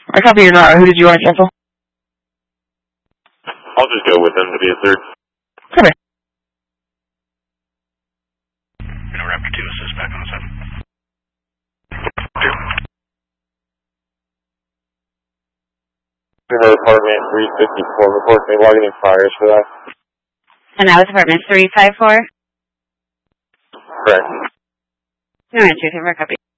I copy or not. Who did you want to cancel? I'll just go with them to be a third. Copy. Raptor 2 assist back on the 7. Apartment 354, report me logging in fires for that. And that was apartment 354? Correct. No answer, copy.